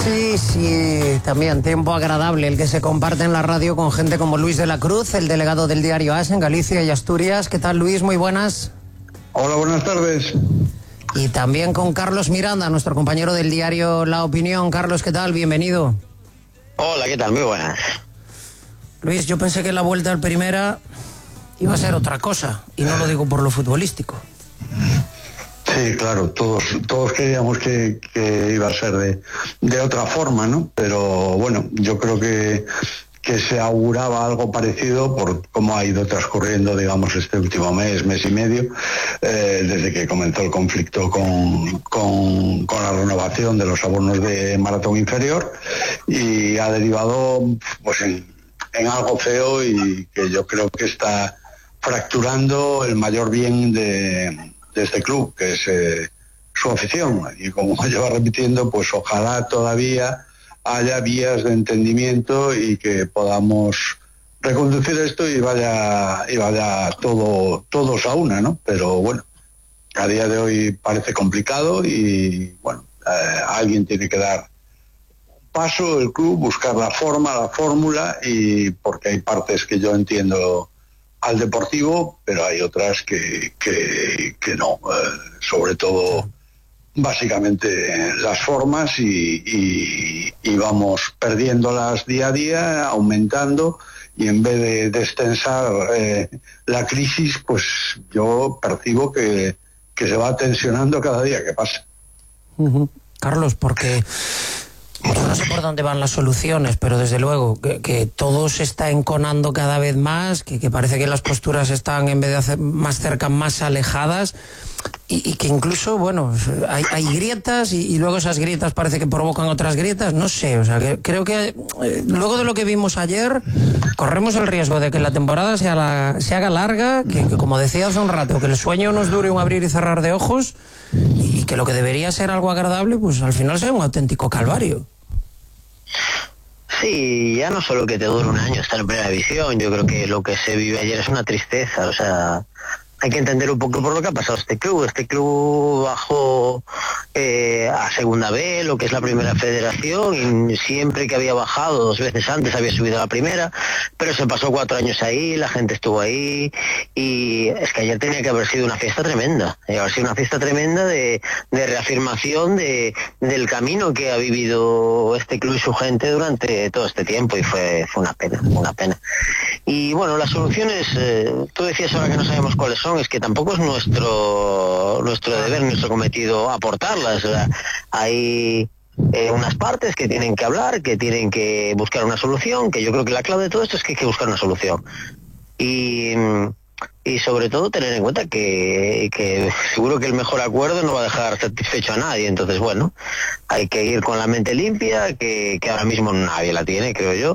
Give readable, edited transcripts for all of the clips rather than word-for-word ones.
Sí, sí, también tiempo agradable el que se comparte en la radio con gente como Luis de la Cruz, el delegado del diario AS en Galicia y Asturias. ¿Qué tal, Luis? Muy buenas. Hola, buenas tardes. Y también con Carlos Miranda, nuestro compañero del diario La Opinión. Carlos, ¿qué tal? Bienvenido. Hola, ¿qué tal? Muy buenas. Luis, yo pensé que la vuelta al Primera iba a ser otra cosa, y no lo digo por lo futbolístico. Sí, claro, todos creíamos que iba a ser de otra forma, ¿no? Pero bueno, yo creo que se auguraba algo parecido por cómo ha ido transcurriendo, digamos, este último mes y medio, desde que comenzó el conflicto con la renovación de los abonos de maratón inferior, y ha derivado pues en algo feo y que yo creo que está fracturando el mayor bien de este club, que es su afición. Y como lleva repitiendo, pues ojalá todavía haya vías de entendimiento y que podamos reconducir esto y vaya todos a una, ¿no? Pero bueno, a día de hoy parece complicado y bueno, alguien tiene que dar un paso, el club, buscar la forma, la fórmula, y porque hay partes que yo entiendo al deportivo, pero hay otras que no, sobre todo básicamente las formas, y vamos perdiéndolas día a día, aumentando, y en vez de destensar la crisis, pues yo percibo que se va tensionando cada día que pasa. Carlos, porque yo no sé por dónde van las soluciones, pero desde luego que todo se está enconando cada vez más, que parece que las posturas están, en vez de hacer más cerca, más alejadas, y que incluso, bueno, hay grietas y luego esas grietas parece que provocan otras grietas, no sé, o sea, creo que luego de lo que vimos ayer, corremos el riesgo de que la temporada se haga larga, que como decía hace un rato, que el sueño nos dure un abrir y cerrar de ojos, y que lo que debería ser algo agradable, pues al final sea un auténtico calvario. Sí, ya no solo que te dure un año estar en Primera División, yo creo que lo que se vive ayer es una tristeza, o sea, hay que entender un poco por lo que ha pasado este club. Este club bajó a Segunda B, lo que es la Primera Federación, y siempre que había bajado 2 veces antes había subido a la Primera, pero se pasó 4 años ahí, la gente estuvo ahí, y es que ayer tenía que haber sido una fiesta tremenda, de reafirmación del camino que ha vivido este club y su gente durante todo este tiempo, y fue una pena. Y bueno, las soluciones, tú decías ahora que no sabemos cuáles son, es que tampoco es nuestro deber, nuestro cometido aportarlas. O sea, hay unas partes que tienen que hablar, que tienen que buscar una solución, que yo creo que la clave de todo esto es que hay que buscar una solución. Y sobre todo tener en cuenta que seguro que el mejor acuerdo no va a dejar satisfecho a nadie. Entonces, bueno, hay que ir con la mente limpia, que ahora mismo nadie la tiene, creo yo,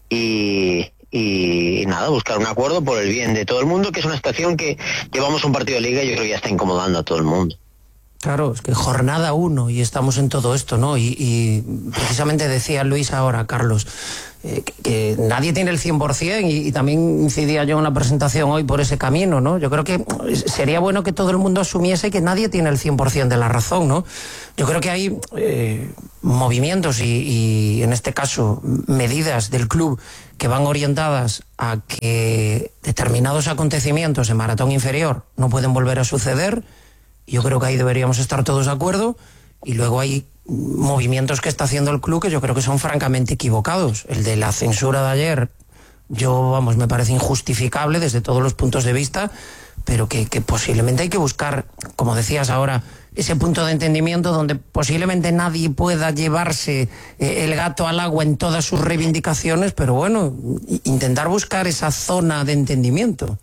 y nada, buscar un acuerdo por el bien de todo el mundo, que es una situación que llevamos un partido de liga y yo creo que ya está incomodando a todo el mundo. Claro, es que jornada 1 y estamos en todo esto, ¿no? Y precisamente decía Luis ahora, Carlos, que nadie tiene el 100%, y también incidía yo en la presentación hoy por ese camino, ¿no? Yo creo que sería bueno que todo el mundo asumiese que nadie tiene el 100% de la razón, ¿no? Yo creo que hay movimientos y en este caso medidas del club que van orientadas a que determinados acontecimientos en maratón inferior no pueden volver a suceder. Yo creo que ahí deberíamos estar todos de acuerdo, y luego hay movimientos que está haciendo el club que yo creo que son francamente equivocados. El de la censura de ayer, me parece injustificable desde todos los puntos de vista, pero que posiblemente hay que buscar, como decías ahora, ese punto de entendimiento donde posiblemente nadie pueda llevarse el gato al agua en todas sus reivindicaciones, pero bueno, intentar buscar esa zona de entendimiento.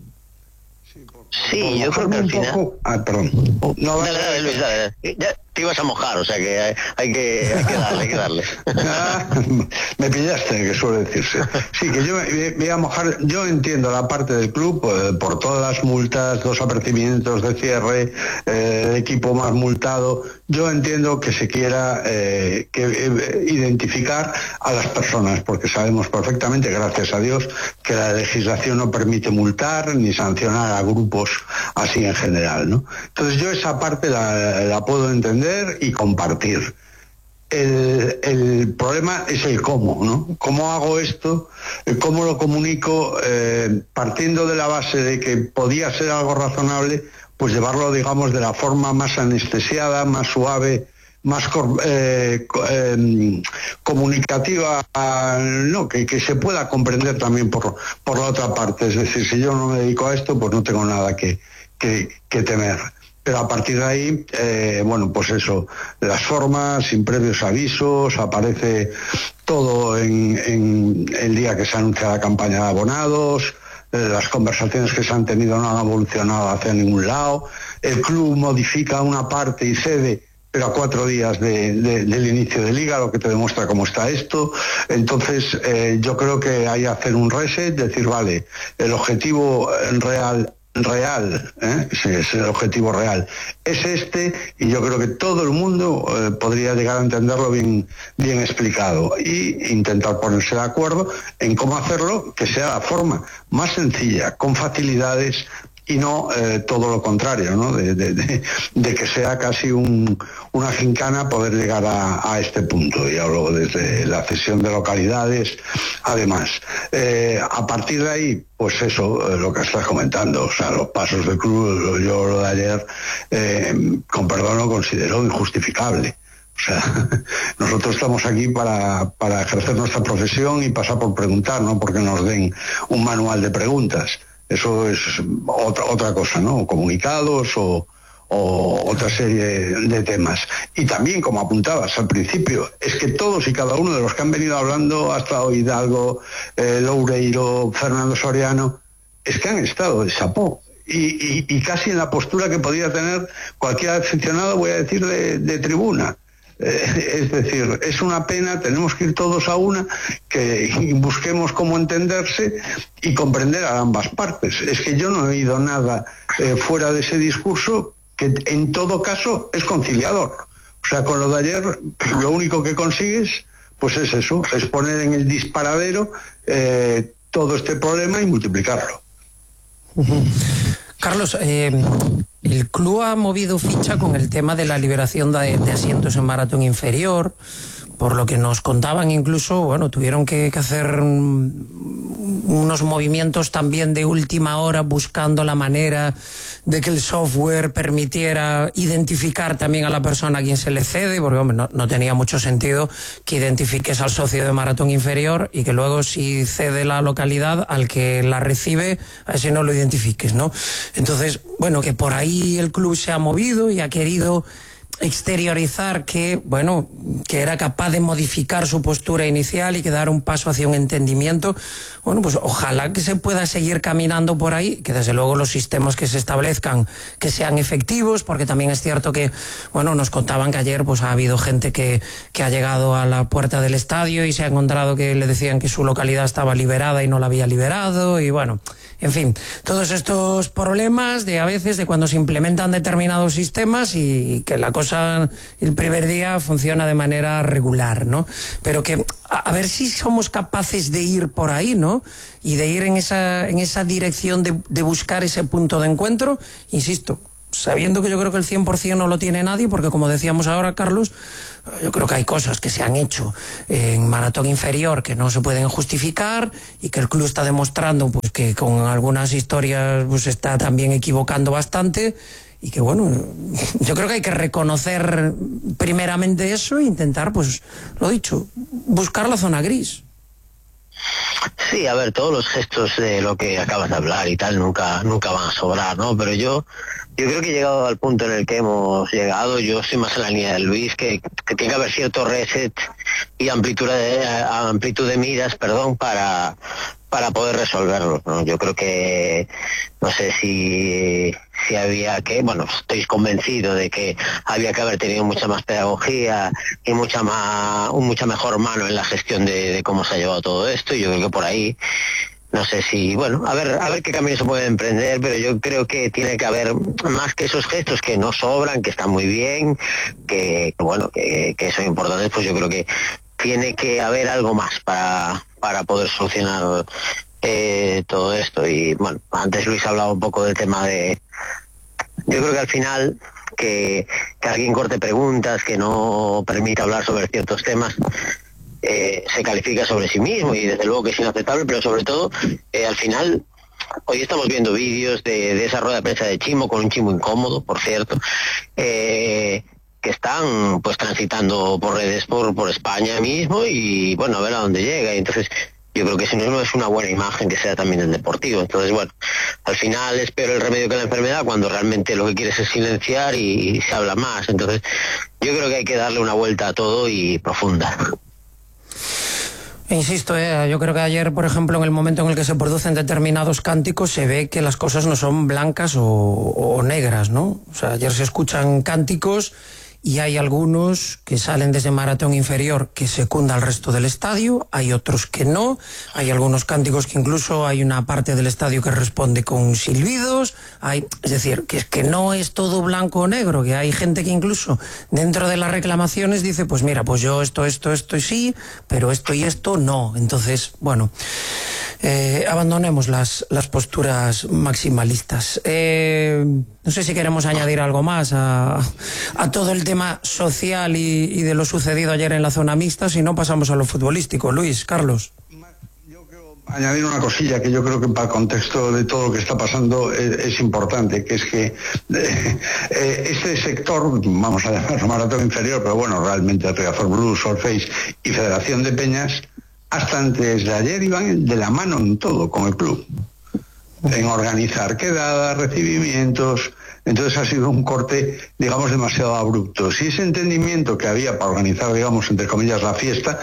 Sí, yo creo que al final... perdón. No, dale, Luis, dale. Ya te ibas a mojar, o sea que hay que darle. Me pillaste, que suele decirse. Sí, que yo me voy a mojar. Yo entiendo la parte del club por todas las multas, 2 apercibimientos de cierre, equipo más multado. Yo entiendo que se quiera identificar a las personas, porque sabemos perfectamente, gracias a Dios, que la legislación no permite multar ni sancionar a grupos así en general, ¿no? Entonces yo esa parte la puedo entender y compartir. el problema es el cómo, ¿no? ¿Cómo hago esto? ¿Cómo lo comunico? Partiendo de la base de que podía ser algo razonable, pues llevarlo, digamos, de la forma más anestesiada, más suave, más comunicativa, no, que se pueda comprender también por la otra parte. Es decir, si yo no me dedico a esto, pues no tengo nada que temer. Pero a partir de ahí, bueno, pues eso, las formas, sin previos avisos, aparece todo en el día que se anuncia la campaña de abonados, las conversaciones que se han tenido no han evolucionado hacia ningún lado, el club modifica una parte y cede, pero a 4 días del inicio de liga, lo que te demuestra cómo está esto. Entonces, yo creo que hay que hacer un reset, decir, vale, el objetivo real, es el objetivo real, es este, y yo creo que todo el mundo podría llegar a entenderlo bien explicado y intentar ponerse de acuerdo en cómo hacerlo, que sea la forma más sencilla, con facilidades, y no todo lo contrario, ¿no? De que sea casi una gincana poder llegar a este punto. Y hablo desde la cesión de localidades, además. A partir de ahí, pues eso, lo que estás comentando, o sea, los pasos del club, yo lo de ayer, con perdón, lo considero injustificable. O sea, nosotros estamos aquí para ejercer nuestra profesión y pasar por preguntar, no porque nos den un manual de preguntas. Eso es otra cosa, ¿no? Comunicados o otra serie de temas. Y también, como apuntabas al principio, es que todos y cada uno de los que han venido hablando, hasta hoy Hidalgo, Loureiro, Fernando Soriano, es que han estado de chapó. Y casi en la postura que podía tener cualquier aficionado, voy a decir, de tribuna. Es decir, es una pena, tenemos que ir todos a una, que busquemos cómo entenderse y comprender a ambas partes. Es que yo no he oído nada fuera de ese discurso que en todo caso es conciliador. O sea, con lo de ayer, lo único que consigues, pues es eso, es poner en el disparadero todo este problema y multiplicarlo. Carlos, el club ha movido ficha con el tema de la liberación de asientos en maratón inferior, por lo que nos contaban incluso, bueno, tuvieron que hacer unos movimientos también de última hora buscando la manera de que el software permitiera identificar también a la persona a quien se le cede, porque hombre, no tenía mucho sentido que identifiques al socio de maratón inferior y que luego si cede la localidad al que la recibe, a ese no lo identifiques, ¿no? Entonces, bueno, que por ahí el club se ha movido y ha querido exteriorizar que, bueno, que era capaz de modificar su postura inicial y que dar un paso hacia un entendimiento. Bueno, pues ojalá que se pueda seguir caminando por ahí, que desde luego los sistemas que se establezcan que sean efectivos, porque también es cierto que, bueno, nos contaban que ayer pues ha habido gente que ha llegado a la puerta del estadio y se ha encontrado que le decían que su localidad estaba liberada y no la había liberado, y bueno, en fin, todos estos problemas de a veces de cuando se implementan determinados sistemas y que la cosa el primer día funciona de manera regular, ¿no? Pero que a ver si somos capaces de ir por ahí, ¿no? Y de ir en esa dirección de buscar ese punto de encuentro, insisto, sabiendo que yo creo que el 100% no lo tiene nadie, porque como decíamos ahora, Carlos, yo creo que hay cosas que se han hecho en maratón inferior que no se pueden justificar y que el club está demostrando pues que con algunas historias pues está también equivocando bastante. Y que bueno, yo creo que hay que reconocer primeramente eso e intentar, pues, lo dicho, buscar la zona gris. Sí, a ver, todos los gestos de lo que acabas de hablar y tal nunca van a sobrar, ¿no? Pero yo creo que he llegado al punto en el que hemos llegado, yo estoy más en la línea de Luis, que tiene que haber cierto reset y amplitud de miras, para poder resolverlo, ¿no? Yo creo que, no sé si había que, bueno, estoy convencido de que había que haber tenido mucha más pedagogía y mucha mejor mano en la gestión de cómo se ha llevado todo esto, y yo creo que por ahí, no sé si, bueno, a ver qué camino se puede emprender, pero yo creo que tiene que haber más que esos gestos que no sobran, que están muy bien, que bueno, que son importantes, pues yo creo que tiene que haber algo más para poder solucionar todo esto. Y bueno, antes Luis hablaba un poco del tema de... Yo creo que al final que alguien corte preguntas, que no permita hablar sobre ciertos temas, se califica sobre sí mismo, y desde luego que es inaceptable. Pero sobre todo, al final, hoy estamos viendo vídeos de esa rueda de prensa de Chimo, con un Chimo incómodo, por cierto, que están pues transitando por redes por España mismo, y bueno, a ver a dónde llega. Y entonces yo creo que eso no es una buena imagen que sea también del deportivo. Entonces, bueno, al final es peor el remedio que la enfermedad, cuando realmente lo que quieres es silenciar y se habla más. Entonces yo creo que hay que darle una vuelta a todo, y profunda. Insisto, yo creo que ayer, por ejemplo, en el momento en el que se producen determinados cánticos, se ve que las cosas no son blancas o negras, ¿no? O sea, ayer se escuchan cánticos y hay algunos que salen desde Maratón Inferior que secunda al resto del estadio, hay otros que no, hay algunos cánticos que incluso hay una parte del estadio que responde con silbidos, es decir, que no es todo blanco o negro, que hay gente que incluso dentro de las reclamaciones dice, pues mira, pues yo esto sí, pero esto y esto no. Entonces, bueno, abandonemos las posturas maximalistas. No sé si queremos añadir algo más a todo el tema social y de lo sucedido ayer en la zona mixta. Si no, pasamos a lo futbolístico. Luis, Carlos. Yo quiero añadir una cosilla que yo creo que para el contexto de todo lo que está pasando es importante, que es que este sector, vamos a llamarlo Maratón Inferior, pero bueno, realmente Riazor Blues, Solface y Federación de Peñas, hasta antes de ayer iban de la mano en todo con el club, en organizar quedadas, recibimientos. Entonces ha sido un corte, digamos, demasiado abrupto. Si ese entendimiento que había para organizar, digamos, entre comillas, la fiesta,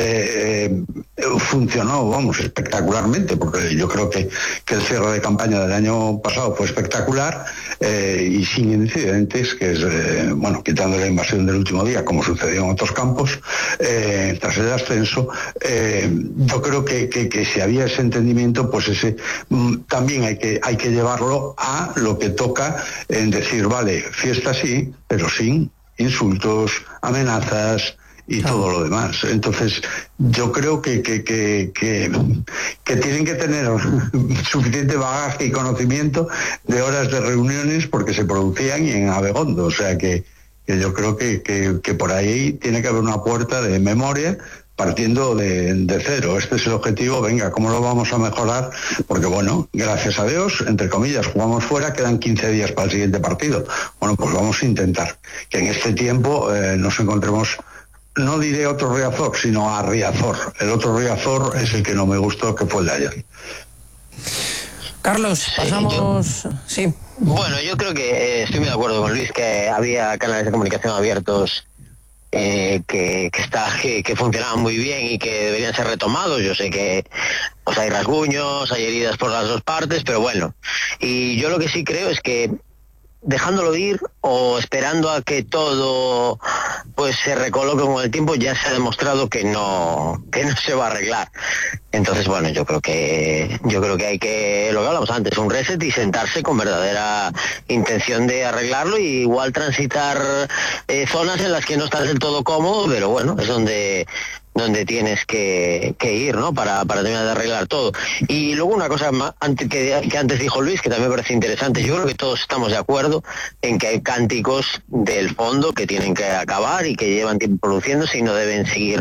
funcionó, vamos, espectacularmente, porque yo creo que el cierre de campaña del año pasado fue espectacular, y sin incidentes, que es, bueno, quitando la invasión del último día, como sucedió en otros campos, tras el ascenso, yo creo que si había ese entendimiento, pues ese también hay que llevarlo a lo que toca, en decir, vale, fiesta sí, pero sin insultos, amenazas y todo lo demás. Entonces, yo creo que tienen que tener suficiente bagaje y conocimiento de horas de reuniones, porque se producían y en Abegondo. O sea que yo creo que por ahí tiene que haber una puerta de memoria, partiendo de cero. Este es el objetivo. Venga, ¿cómo lo vamos a mejorar? Porque bueno, gracias a Dios, entre comillas, jugamos fuera, quedan 15 días para el siguiente partido. Bueno, pues vamos a intentar que en este tiempo nos encontremos, no diré otro Riazor, sino a Riazor. El otro Riazor es el que no me gustó, que fue el de ayer. Carlos, pasamos... Sí. Bueno, yo creo que estoy muy de acuerdo con Luis, que había canales de comunicación abiertos que funcionaban muy bien y que deberían ser retomados. Yo sé que pues hay rasguños, hay heridas por las dos partes, pero bueno. Y yo lo que sí creo es que dejándolo ir o esperando a que todo pues se recoloque con el tiempo, ya se ha demostrado que no se va a arreglar. Entonces, bueno, yo creo que hay que, lo que hablamos antes, un reset y sentarse con verdadera intención de arreglarlo, y igual transitar zonas en las que no estás del todo cómodo, pero bueno, es donde tienes que ir, ¿no? Para terminar de arreglar todo. Y luego una cosa más, que antes dijo Luis, que también me parece interesante. Yo creo que todos estamos de acuerdo en que hay cánticos del fondo que tienen que acabar y que llevan tiempo produciéndose y no deben seguir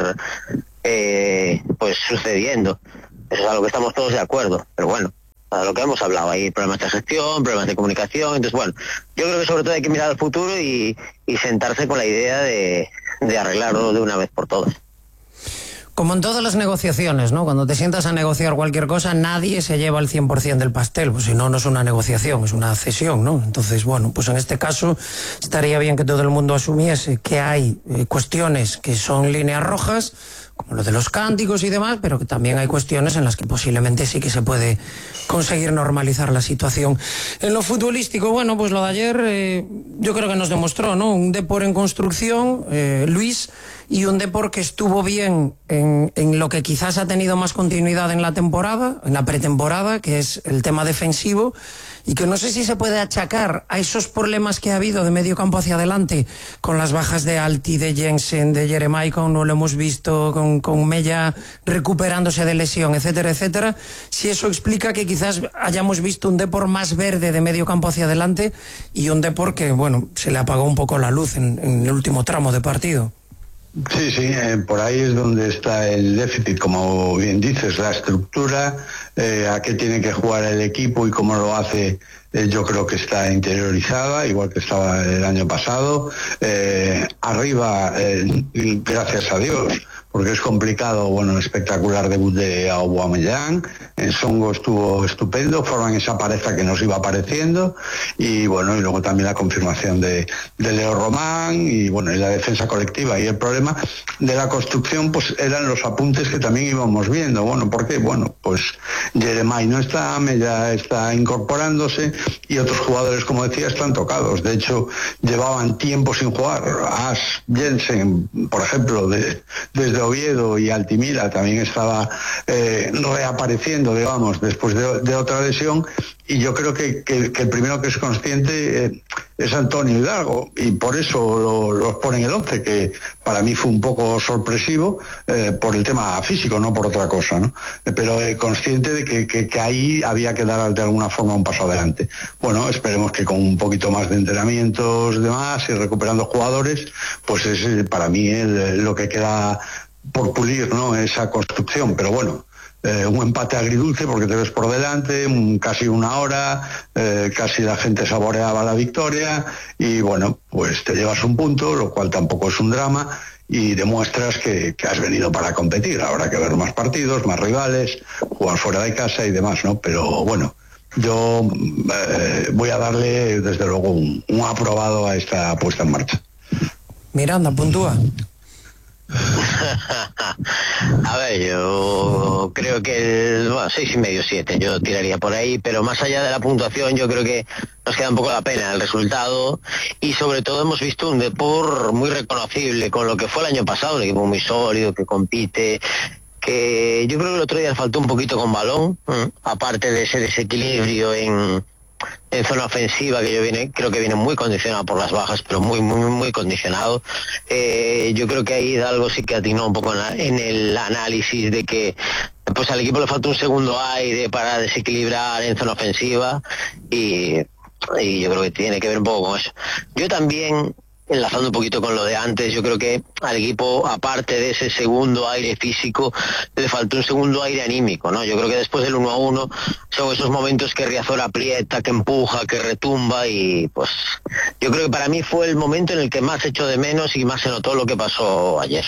pues sucediendo. Eso es algo que estamos todos de acuerdo. Pero bueno, a lo que hemos hablado, hay problemas de gestión, problemas de comunicación. Entonces, bueno, yo creo que sobre todo hay que mirar al futuro y sentarse con la idea de arreglarlo de una vez por todas. Como en todas las negociaciones, ¿no? Cuando te sientas a negociar cualquier cosa, nadie se lleva el 100% del pastel, pues si no, no es una negociación, es una cesión, ¿no? Entonces, bueno, pues en este caso estaría bien que todo el mundo asumiese que hay cuestiones que son líneas rojas, como lo de los cánticos y demás, pero que también hay cuestiones en las que posiblemente sí que se puede conseguir normalizar la situación. En lo futbolístico, bueno, pues lo de ayer yo creo que nos demostró, ¿no? Un Depor en construcción, Luis, y un Depor que estuvo bien en lo que quizás ha tenido más continuidad en la temporada, en la pretemporada, que es el tema defensivo, y que no sé si se puede achacar a esos problemas que ha habido de medio campo hacia adelante, con las bajas de Alti, de Jensen, de Jeremai, como no lo hemos visto, con Mella recuperándose de lesión, etcétera, etcétera, si eso explica que quizás hayamos visto un Depor más verde de medio campo hacia adelante y un Depor que, bueno, se le apagó un poco la luz en el último tramo de partido. Sí, por ahí es donde está el déficit, como bien dices, la estructura, a qué tiene que jugar el equipo y cómo lo hace, yo creo que está interiorizada, igual que estaba el año pasado. Arriba, gracias a Dios, porque es complicado, bueno, espectacular debut de Aubameyang, Songo estuvo estupendo, forman esa pareja que nos iba apareciendo, y bueno, y luego también la confirmación de Leo Román, y bueno, y la defensa colectiva. Y el problema de la construcción, pues eran los apuntes que también íbamos viendo. Bueno, ¿por qué? Bueno, pues Jeremai no está, Mella está incorporándose, y otros jugadores, como decía, están tocados. De hecho, llevaban tiempo sin jugar. As, Jensen, por ejemplo, desde Oviedo, y Altimira también estaba reapareciendo, digamos, después de otra lesión, y yo creo que el primero que es consciente es Antonio Hidalgo, y por eso los pone en el 11, que para mí fue un poco sorpresivo por el tema físico, no por otra cosa, ¿no? Pero consciente de que ahí había que dar de alguna forma un paso adelante. Bueno, esperemos que con un poquito más de entrenamientos y demás, y recuperando jugadores, pues es para mí lo que queda por pulir, ¿no?, esa construcción. Pero bueno, un empate agridulce porque te ves por delante, casi una hora, casi la gente saboreaba la victoria, y bueno, pues te llevas un punto, lo cual tampoco es un drama, y demuestras que has venido para competir. Habrá que ver más partidos, más rivales, jugar fuera de casa y demás, ¿no? Pero bueno, yo voy a darle desde luego un aprobado a esta puesta en marcha. Miranda, puntúa. A ver, yo creo que 6,5, 7, yo tiraría por ahí, pero más allá de la puntuación, yo creo que nos queda un poco la pena el resultado, y sobre todo hemos visto un Depor muy reconocible con lo que fue el año pasado, un equipo muy sólido, que compite, que yo creo que el otro día le faltó un poquito con balón, aparte de ese desequilibrio en zona ofensiva, que creo que viene muy condicionado por las bajas, pero muy, muy, muy condicionado. Yo creo que ahí Hidalgo sí que atinó un poco en el análisis de que pues al equipo le falta un segundo aire para desequilibrar en zona ofensiva, y yo creo que tiene que ver un poco con eso. Yo también, enlazando un poquito con lo de antes, yo creo que al equipo, aparte de ese segundo aire físico, le faltó un segundo aire anímico, ¿no? Yo creo que después del 1-1 son esos momentos que Riazor aprieta, que empuja, que retumba, y pues yo creo que para mí fue el momento en el que más echo de menos y más se notó lo que pasó ayer.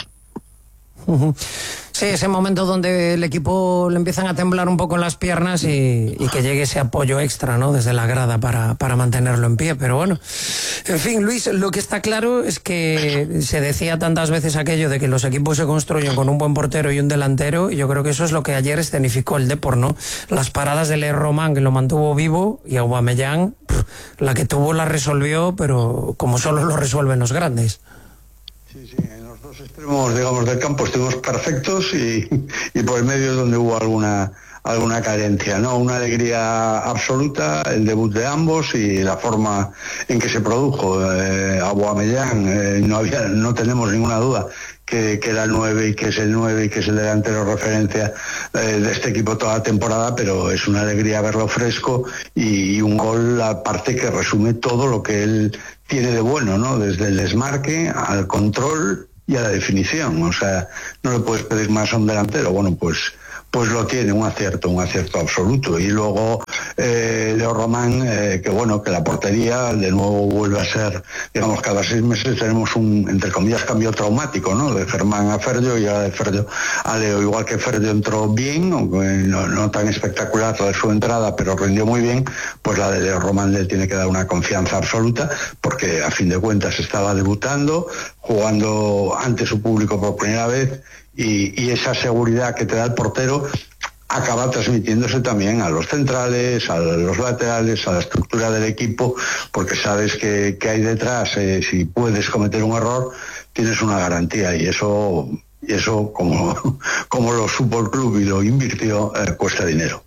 Sí, ese momento donde el equipo le empiezan a temblar un poco las piernas y que llegue ese apoyo extra, ¿no?, desde la grada para mantenerlo en pie. Pero bueno, en fin, Luis, lo que está claro es que se decía tantas veces aquello de que los equipos se construyen con un buen portero y un delantero, y yo creo que eso es lo que ayer escenificó el Depor, ¿no? Las paradas de Leo Román, que lo mantuvo vivo, y Aubameyang, la que tuvo la resolvió, pero como solo lo resuelven los grandes. Sí, en los dos extremos, digamos, del campo estuvimos perfectos, y por el medio es donde hubo alguna carencia, ¿no? Una alegría absoluta el debut de ambos y la forma en que se produjo. Aubameyang, no tenemos ninguna duda que era el 9 y que es el 9 y que es el delantero referencia de este equipo toda la temporada, pero es una alegría verlo fresco, y un gol aparte que resume todo lo que él tiene de bueno, ¿no? Desde el desmarque al control y a la definición. O sea, no le puedes pedir más a un delantero. Bueno, pues lo tiene, un acierto absoluto. Y luego Leo Román, que bueno, que la portería de nuevo vuelve a ser, digamos, cada 6 meses tenemos un, entre comillas, cambio traumático, ¿no? De Germán a Ferdio, y ahora de Ferdio a Leo. Igual que Ferdio entró bien, aunque no tan espectacular la de su entrada, pero rindió muy bien, pues la de Leo Román le tiene que dar una confianza absoluta, porque a fin de cuentas estaba debutando, jugando ante su público por primera vez, y esa seguridad que te da el portero acaba transmitiéndose también a los centrales, a los laterales, a la estructura del equipo, porque sabes que hay detrás, si puedes cometer un error, tienes una garantía, y eso como lo supo el club y lo invirtió, cuesta dinero.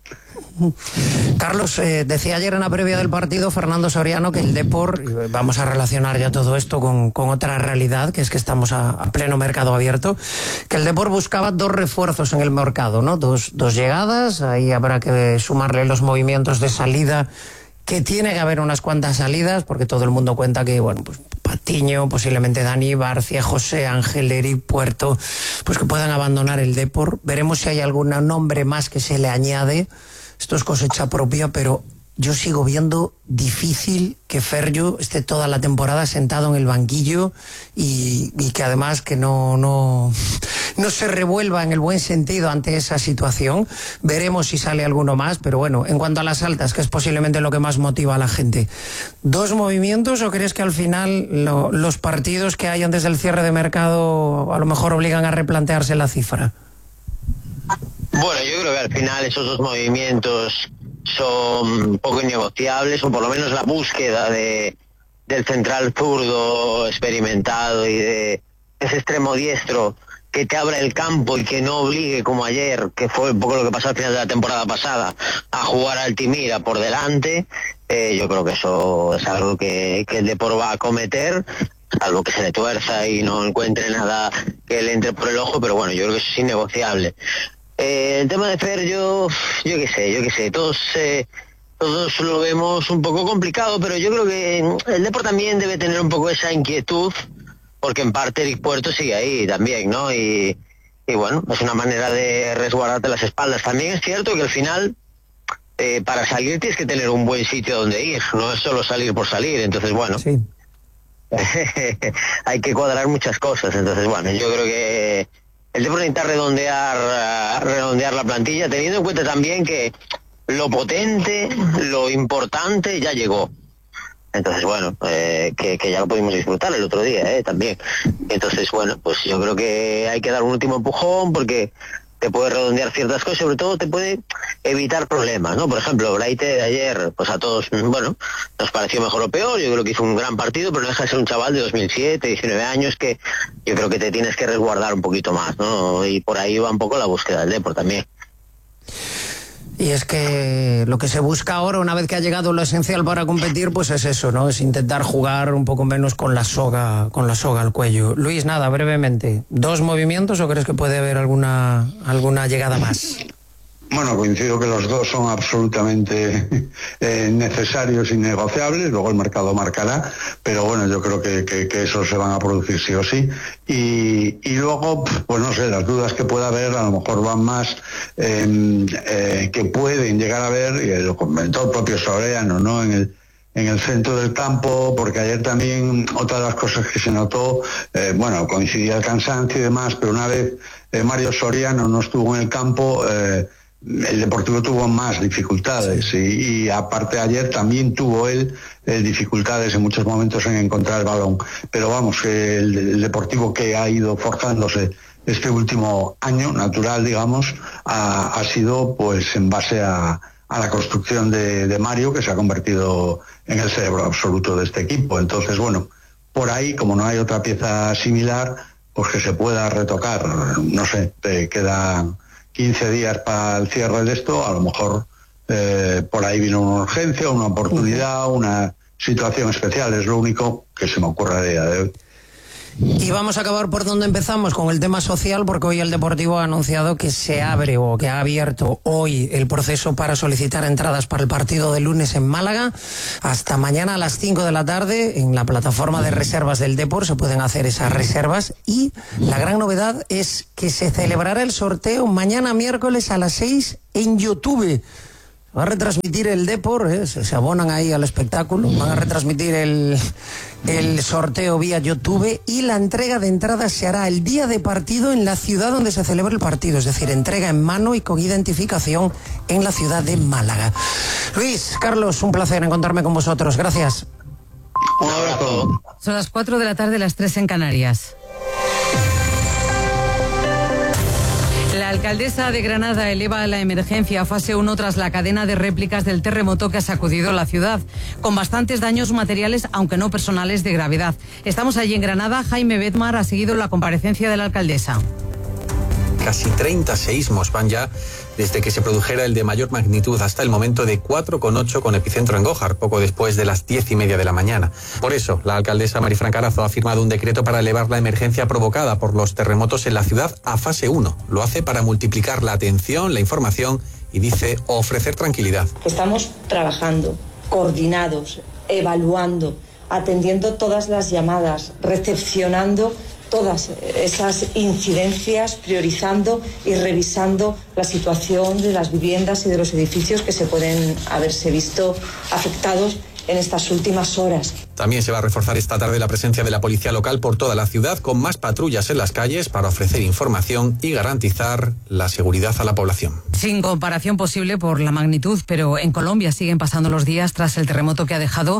Carlos, decía ayer en la previa del partido Fernando Soriano que el Depor, vamos a relacionar ya todo esto con otra realidad, que es que estamos a pleno mercado abierto, que el Depor buscaba 2 refuerzos en el mercado, ¿no? Dos llegadas, ahí habrá que sumarle los movimientos de salida, que tiene que haber unas cuantas salidas, porque todo el mundo cuenta que, bueno, pues Patiño, posiblemente Dani, Barcia, José Ángel, Eric, Puerto, pues que puedan abandonar el Depor. Veremos si hay algún nombre más que se le añade. Esto es cosecha propia, pero yo sigo viendo difícil que Ferryo esté toda la temporada sentado en el banquillo y que además que no se revuelva en el buen sentido ante esa situación. Veremos si sale alguno más, pero bueno, en cuanto a las altas, que es posiblemente lo que más motiva a la gente, ¿2 movimientos o crees que al final los partidos que hayan desde el cierre de mercado a lo mejor obligan a replantearse la cifra? Bueno, yo creo que al final esos 2 movimientos son poco innegociables, o por lo menos la búsqueda del central zurdo experimentado y de ese extremo diestro que te abra el campo y que no obligue, como ayer, que fue un poco lo que pasó al final de la temporada pasada, a jugar a Altimira por delante. Yo creo que eso es algo que el Depor va a cometer, salvo que se le tuerza y no encuentre nada que le entre por el ojo, pero bueno, yo creo que eso es innegociable. El tema de Fer, yo qué sé, todos lo vemos un poco complicado, pero yo creo que el Depor también debe tener un poco esa inquietud, porque en parte Eric Puerto sigue ahí también, ¿no? Y bueno, es una manera de resguardarte las espaldas. También es cierto que al final, para salir tienes que tener un buen sitio donde ir, no es solo salir por salir, entonces bueno, sí. Hay que cuadrar muchas cosas, entonces bueno, yo creo que el Depor necesita redondear la plantilla, teniendo en cuenta también que lo potente, lo importante ya llegó. Entonces, bueno, que ya lo pudimos disfrutar el otro día, también. Entonces, bueno, pues yo creo que hay que dar un último empujón, porque te puede redondear ciertas cosas, sobre todo te puede evitar problemas, ¿no? Por ejemplo, Braite de ayer, pues a todos, bueno, nos pareció mejor o peor, yo creo que hizo un gran partido, pero no deja de ser un chaval de 2007, 19 años, que yo creo que te tienes que resguardar un poquito más, ¿no? Y por ahí va un poco la búsqueda del Depor también. Y es que lo que se busca ahora, una vez que ha llegado lo esencial para competir, pues es eso, ¿no? Es intentar jugar un poco menos con la soga al cuello. Luis, nada, brevemente, ¿2 movimientos o crees que puede haber alguna llegada más? Bueno, coincido que los 2 son absolutamente necesarios y negociables, luego el mercado marcará, pero bueno, yo creo que esos se van a producir sí o sí. Y luego, pues no sé, las dudas que pueda haber a lo mejor van más que pueden llegar a haber, y lo comentó el propio Soriano, ¿no? En el centro del campo, porque ayer también otra de las cosas que se notó, bueno, coincidía el cansancio y demás, pero una vez Mario Soriano no estuvo en el campo, el Deportivo tuvo más dificultades, y aparte ayer también tuvo él dificultades en muchos momentos en encontrar el balón, pero vamos, el Deportivo, que ha ido forjándose este último año natural, digamos, ha sido pues en base a la construcción de Mario, que se ha convertido en el cerebro absoluto de este equipo. Entonces, bueno, por ahí, como no hay otra pieza similar, pues que se pueda retocar, no sé, te quedan 15 días para el cierre de esto, a lo mejor por ahí vino una urgencia, una oportunidad, una situación especial, es lo único que se me ocurre a día de hoy. Y vamos a acabar por donde empezamos, con el tema social, porque hoy el Deportivo ha anunciado que se abre, o que ha abierto hoy, el proceso para solicitar entradas para el partido de lunes en Málaga. Hasta mañana a las 5 de la tarde en la plataforma de reservas del Depor se pueden hacer esas reservas, y la gran novedad es que se celebrará el sorteo mañana miércoles a las 6 en YouTube. Va a retransmitir el Depor, se abonan ahí al espectáculo, van a retransmitir el sorteo vía YouTube, y la entrega de entradas se hará el día de partido en la ciudad donde se celebra el partido, es decir, entrega en mano y con identificación en la ciudad de Málaga. Luis, Carlos, un placer encontrarme con vosotros, gracias. Un abrazo. Son las 4 de la tarde, las 3 en Canarias. La alcaldesa de Granada eleva la emergencia a fase 1 tras la cadena de réplicas del terremoto que ha sacudido la ciudad, con bastantes daños materiales, aunque no personales, de gravedad. Estamos allí en Granada. Jaime Bedmar ha seguido la comparecencia de la alcaldesa. Casi 30 seísmos van ya desde que se produjera el de mayor magnitud hasta el momento, de 4,8 con epicentro en Gójar, poco después de las 10:30 de la mañana. Por eso, la alcaldesa Marifran Carazo ha firmado un decreto para elevar la emergencia provocada por los terremotos en la ciudad a fase 1. Lo hace para multiplicar la atención, la información y, dice, ofrecer tranquilidad. Estamos trabajando, coordinados, evaluando, atendiendo todas las llamadas, recepcionando todas esas incidencias, priorizando y revisando la situación de las viviendas y de los edificios que se pueden haberse visto afectados en estas últimas horas. También se va a reforzar esta tarde la presencia de la policía local por toda la ciudad, con más patrullas en las calles para ofrecer información y garantizar la seguridad a la población. Sin comparación posible por la magnitud, pero en Colombia siguen pasando los días tras el terremoto que ha dejado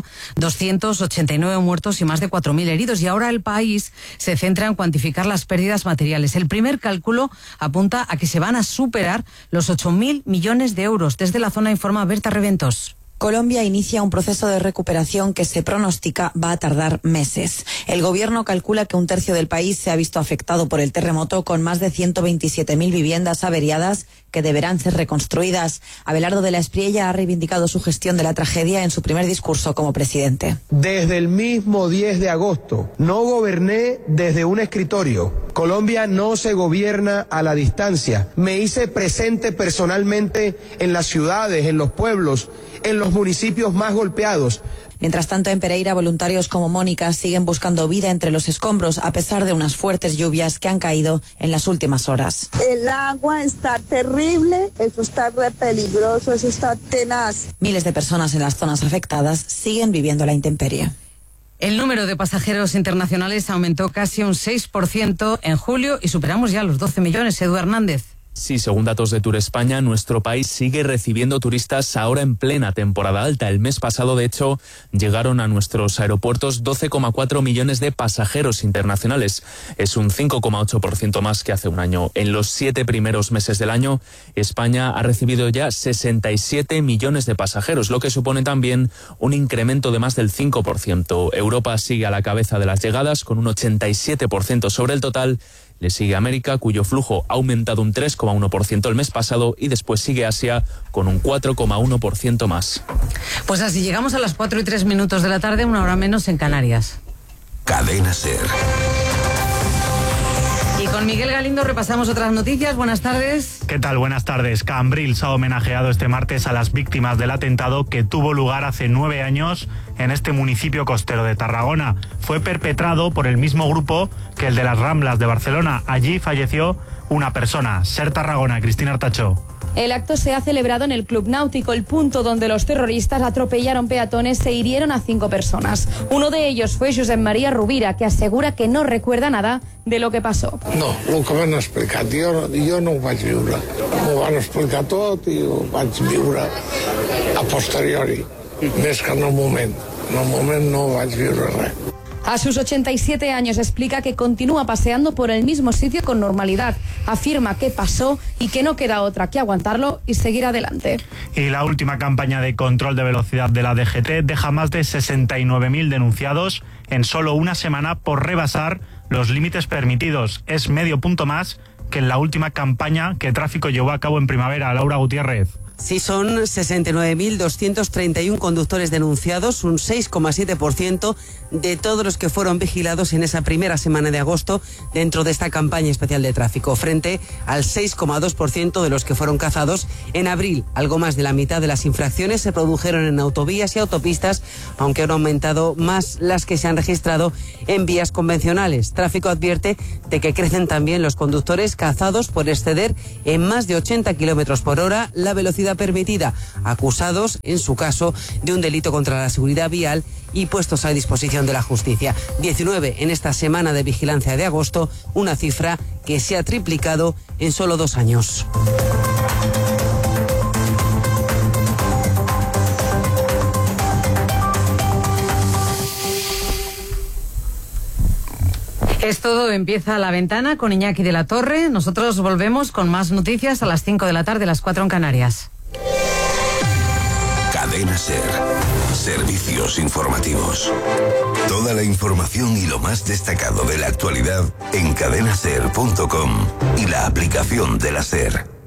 289 muertos y más de 4.000 heridos. Y ahora el país se centra en cuantificar las pérdidas materiales. El primer cálculo apunta a que se van a superar los 8.000 millones de euros. Desde la zona informa Berta Reventos. Colombia inicia un proceso de recuperación que se pronostica va a tardar meses. El gobierno calcula que un tercio del país se ha visto afectado por el terremoto, con más de 127.000 viviendas averiadas que deberán ser reconstruidas. Abelardo de la Espriella ha reivindicado su gestión de la tragedia en su primer discurso como presidente. Desde el mismo 10 de agosto no goberné desde un escritorio. Colombia no se gobierna a la distancia. Me hice presente personalmente en las ciudades, en los pueblos, en los municipios más golpeados. Mientras tanto, en Pereira, voluntarios como Mónica siguen buscando vida entre los escombros a pesar de unas fuertes lluvias que han caído en las últimas horas. El agua está terrible, eso está re peligroso, eso está tenaz. Miles de personas en las zonas afectadas siguen viviendo la intemperie. El número de pasajeros internacionales aumentó casi un 6% en julio y superamos ya los 12 millones. Edu Hernández. Sí, según datos de Tour España, nuestro país sigue recibiendo turistas ahora en plena temporada alta. El mes pasado, de hecho, llegaron a nuestros aeropuertos 12,4 millones de pasajeros internacionales. Es un 5,8% más que hace un año. En los 7 primeros meses del año, España ha recibido ya 67 millones de pasajeros, lo que supone también un incremento de más del 5%. Europa sigue a la cabeza de las llegadas con un 87% sobre el total. Le sigue América, cuyo flujo ha aumentado un 3,1% el mes pasado, y después sigue Asia con un 4,1% más. Pues así llegamos a las 4:03 de la tarde, una hora menos en Canarias. Cadena SER. Y con Miguel Galindo repasamos otras noticias. Buenas tardes. ¿Qué tal? Buenas tardes. Cambrils ha homenajeado este martes a las víctimas del atentado que tuvo lugar hace 9 años en este municipio costero de Tarragona. Fue perpetrado por el mismo grupo que el de las Ramblas de Barcelona. Allí falleció una persona. SER Tarragona, Cristina Artacho. El acto se ha celebrado en el Club Náutico, el punto donde los terroristas atropellaron peatones e hirieron a 5 personas. Uno de ellos fue Josep María Rubira, que asegura que no recuerda nada de lo que pasó. No, el que m'han explicat, jo no ho vaig viure. M'ho van explicar tot i ho vaig viure a posteriori, més que en el moment. En el moment no vaig viure res. A sus 87 años explica que continúa paseando por el mismo sitio con normalidad. Afirma que pasó y que no queda otra que aguantarlo y seguir adelante. Y la última campaña de control de velocidad de la DGT deja más de 69.000 denunciados en solo una semana por rebasar los límites permitidos. Es medio punto más que en la última campaña que Tráfico llevó a cabo en primavera. Laura Gutiérrez. Sí, son 69.231 conductores denunciados, un 6,7% de todos los que fueron vigilados en esa primera semana de agosto dentro de esta campaña especial de tráfico, frente al 6,2% de los que fueron cazados en abril. Algo más de la mitad de las infracciones se produjeron en autovías y autopistas, aunque han aumentado más las que se han registrado en vías convencionales. Tráfico advierte de que crecen también los conductores cazados por exceder en más de 80 kilómetros por hora la velocidad permitida, acusados, en su caso, de un delito contra la seguridad vial y puestos a disposición de la justicia. 19 en esta semana de vigilancia de agosto, una cifra que se ha triplicado en solo 2 años. Es todo, empieza La Ventana con Iñaki de la Torre. Nosotros volvemos con más noticias a las 5 de la tarde, las 4 en Canarias. Cadena SER. Servicios informativos. Toda la información y lo más destacado de la actualidad en cadenaser.com y la aplicación de la SER.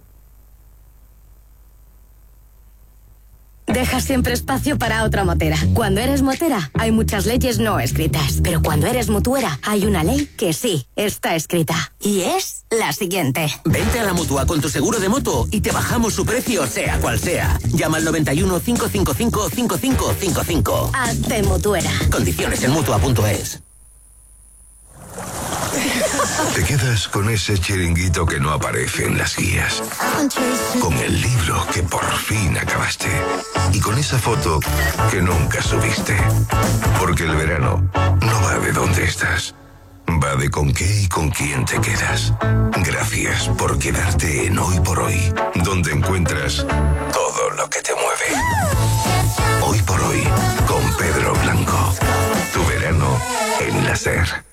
Deja siempre espacio para otra motera. Cuando eres motera, hay muchas leyes no escritas. Pero cuando eres mutuera, hay una ley que sí está escrita. Y es la siguiente. Vente a la Mutua con tu seguro de moto y te bajamos su precio, sea cual sea. Llama al 91 555 5555. Hazte mutuera. Condiciones en Mutua.es. Te quedas con ese chiringuito que no aparece en las guías, con el libro que por fin acabaste y con esa foto que nunca subiste. Porque el verano no va de dónde estás, va de con qué y con quién te quedas. Gracias por quedarte en Hoy por Hoy, donde encuentras todo lo que te mueve. Hoy por Hoy, con Pedro Blanco. Tu verano en la SER.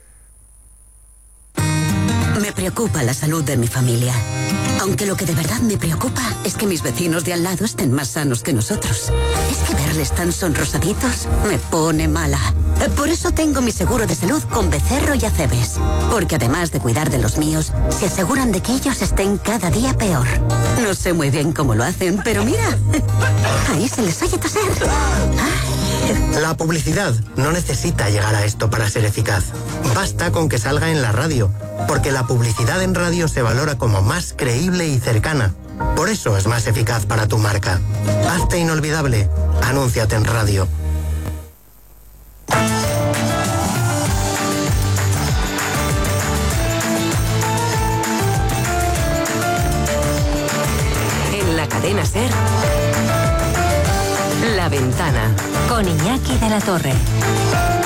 Me preocupa la salud de mi familia. Aunque lo que de verdad me preocupa es que mis vecinos de al lado estén más sanos que nosotros. Es que verles tan sonrosaditos me pone mala. Por eso tengo mi seguro de salud con Becerro y Acebes. Porque además de cuidar de los míos, se aseguran de que ellos estén cada día peor. No sé muy bien cómo lo hacen, pero mira, ahí se les oye toser. La publicidad no necesita llegar a esto para ser eficaz. Basta con que salga en la radio, porque la publicidad en radio se valora como más creíble y cercana. Por eso es más eficaz para tu marca. Hazte inolvidable. Anúnciate en radio. En la cadena SER, La Ventana, con Iñaki de la Torre.